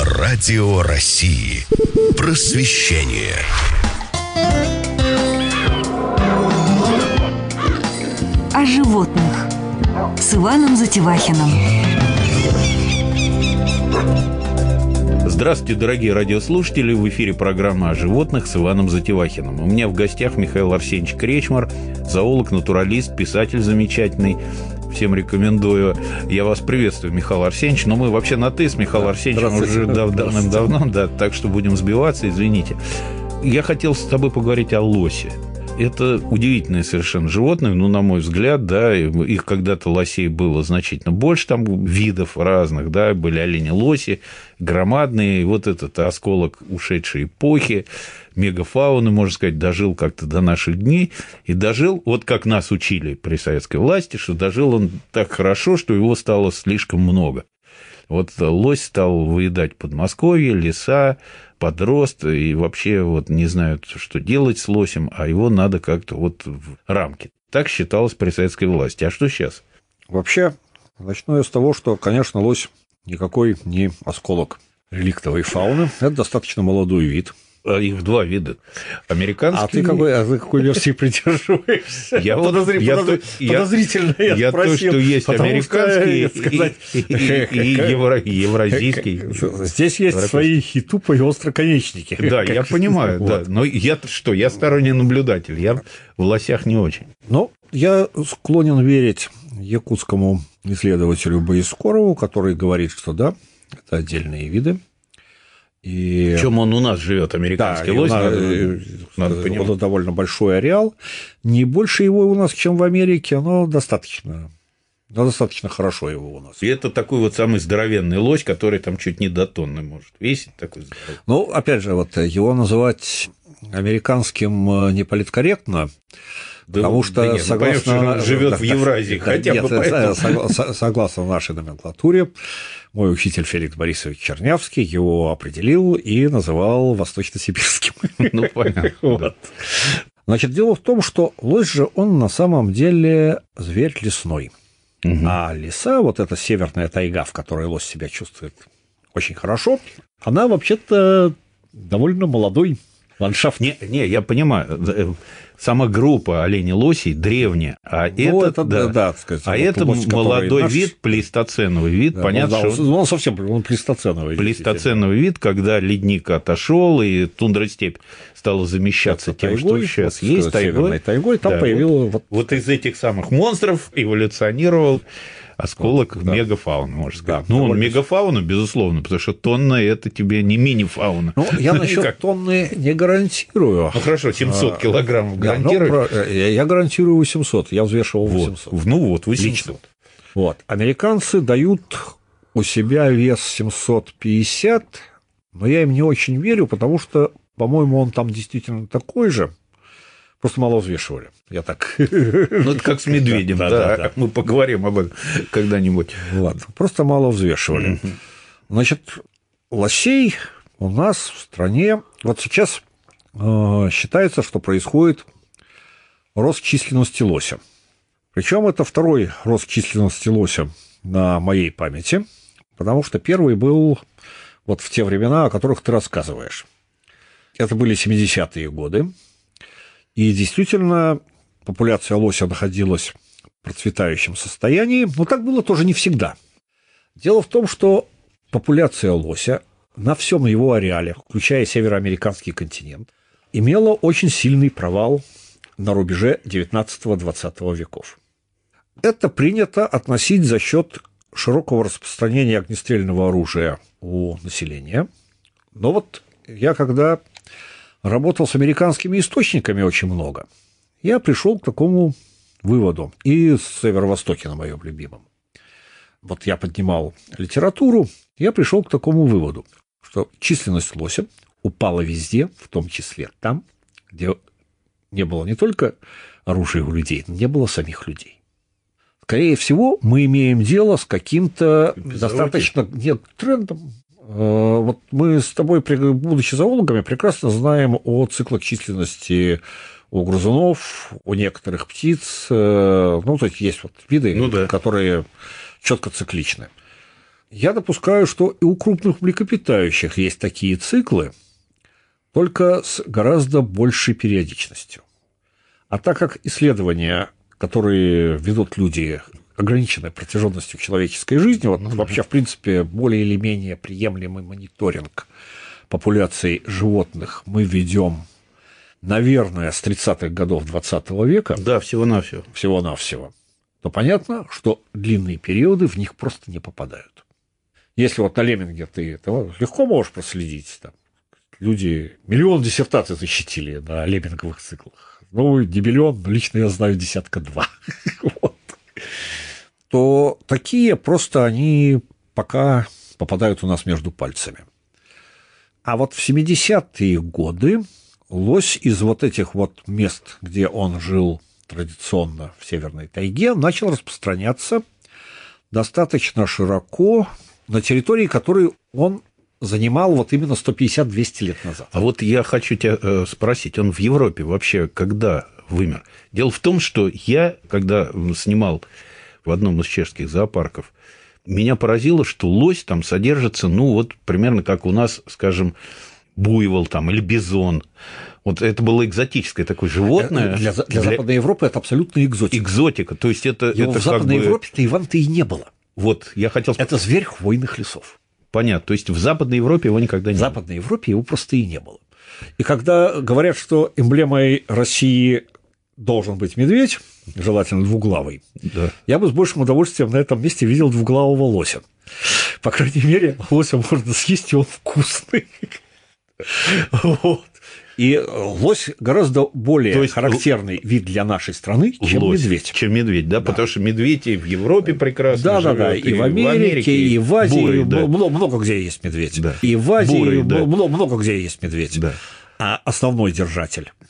Радио России. Просвещение. О животных с Иваном Затевахиным. Здравствуйте, дорогие радиослушатели! В эфире программа о животных с Иваном Затевахиным. У меня в гостях Михаил Арсеньевич Кречмар, зоолог, натуралист, писатель замечательный. Всем рекомендую. Я вас приветствую, Михаил Арсеньевич. Но мы вообще на «ты» с Михаилом Арсеньевичем уже давным-давно, да, так что будем сбиваться, извините. Я хотел с тобой поговорить о лосе. Это удивительное совершенно животное, ну, на мой взгляд, да, их когда-то лосей было значительно больше, там видов разных, да, были олени-лоси, громадные, и вот этот осколок ушедшей эпохи, мегафауны, можно сказать, дожил как-то до наших дней, и дожил, вот как нас учили при советской власти, что дожил он так хорошо, что его стало слишком много. Вот лось стал выедать Подмосковье, леса, подрост, и вообще вот не знают, что делать с лосем, а его надо как-то вот в рамки. Так считалось при советской власти. А что сейчас? Вообще, начну я с того, что, конечно, лось никакой не осколок реликтовой фауны. Это достаточно молодой вид. Их два вида. Американский... А ты какой версии придерживаешься? Я подозрительно я спросил. То, что есть американский и евразийский. Здесь есть свои и тупые остроконечники. Да, я понимаю, да. Но я сторонний наблюдатель, я в лосях не очень. Ну, я склонен верить якутскому исследователю Боискорову, который говорит, что да, это отдельные виды. И... Причем он у нас живет, американский лось, надо понимать. Он довольно большой ареал. Не больше его у нас, чем в Америке, но достаточно хорошо его у нас. И это такой вот самый здоровенный лось, который там чуть не до тонны может весить. Такой здоровый. Ну, опять же, вот его называть американским неполиткорректно, потому что, согласно... живет в Евразии, хотя бы поэтому. Согласно нашей номенклатуре, мой учитель Феликс Борисович Чернявский его определил и называл восточно-сибирским. Ну, понятно. Вот. Значит, дело в том, что лось же он на самом деле зверь лесной. Угу. А леса, вот эта северная тайга, в которой лось себя чувствует очень хорошо, она вообще-то довольно молодой ландшафт. Не, я понимаю. Сама группа оленей-лосей древняя, а ну, это молодой вид, плейстоценовый вид, да, понятно, что... Он совсем плейстоценовый. Плейстоценовый вид, когда ледник отошел и тундра-степь стала замещаться тем, что сейчас есть, тайгой, там появилось... Вот из этих самых монстров эволюционировал осколок мегафауны, можно сказать. Да, он мегафауна, безусловно, потому что тонна – это тебе не мини-фауна. Ну, я насчет тонны не гарантирую. Ну, хорошо, 700 килограммов гарантирую. Я гарантирую 800, я взвешивал 800. Ну, вот, 800. Вот. Американцы дают у себя вес 750, но я им не очень верю, потому что, по-моему, он там действительно такой же. Просто мало взвешивали. Я так... Ну, это как с медведем, да. Мы поговорим об этом когда-нибудь. Ладно, просто мало взвешивали. Значит, лосей у нас в стране... Вот сейчас считается, что происходит рост численности лося. Причем это второй рост численности лося на моей памяти, потому что первый был вот в те времена, о которых ты рассказываешь. Это были 70-е годы. И действительно, популяция лося находилась в процветающем состоянии, но так было тоже не всегда. Дело в том, что популяция лося на всем его ареале, включая североамериканский континент, имела очень сильный провал на рубеже XIX-XX веков. Это принято относить за счет широкого распространения огнестрельного оружия у населения. Но вот я когда... работал с американскими источниками очень много, я пришел к такому выводу. И с Северо-Востоке, на моем любимом. Вот я поднимал литературу, я пришел к такому выводу, что численность лося упала везде, в том числе там, где не было не только оружия у людей, но не было самих людей. Скорее всего, мы имеем дело с каким-то достаточно трендом. Вот мы с тобой, будучи зоологами, прекрасно знаем о циклах численности у грызунов, у некоторых птиц. Ну, то есть есть вот виды, которые четко цикличны. Я допускаю, что и у крупных млекопитающих есть такие циклы, только с гораздо большей периодичностью. А так как исследования, которые ведут люди ограниченной протяженностью человеческой жизни, вот вообще, в принципе, более или менее приемлемый мониторинг популяций животных мы ведем, наверное, с 30-х годов 20 века. Да, всего-навсего. Всего-навсего. То понятно, что длинные периоды в них просто не попадают. Если вот на лемминге ты легко можешь проследить, там, люди миллион диссертаций защитили на лемминговых циклах. Ну, не миллион, но лично я знаю десятка-два. Вот. То такие просто они пока попадают у нас между пальцами. А вот в 70-е годы лось из вот этих вот мест, где он жил традиционно в северной тайге, начал распространяться достаточно широко на территории, которую он занимал вот именно 150-200 лет назад. А вот я хочу тебя спросить, он в Европе вообще когда вымер? Дело в том, что я, когда снимал в одном из чешских зоопарков, меня поразило, что лось там содержится, ну, вот примерно как у нас, скажем, буйвол там или бизон. Вот это было экзотическое такое животное. Для Западной Европы это абсолютно экзотика. Экзотика, то есть это... Его это в Западной как бы... Европе-то, Иван-то, и не было. Вот, я хотел... Это зверь хвойных лесов. Понятно, то есть в Западной Европе его никогда не было. В Западной Европе его просто и не было. И когда говорят, что эмблемой России должен быть медведь, желательно двуглавый, да, я бы с большим удовольствием на этом месте видел двуглавого лося. По крайней мере, лося можно съесть, и он вкусный. Вот. И лось гораздо более характерный вид для нашей страны, чем лось, медведь. Чем медведь, да, потому что медведь и в Европе прекрасно живет, да, и в Америке, и в Азии, бурый, да. много где есть медведь. Да. И в Азии бурый, да. много где есть медведь. Да. А основной держатель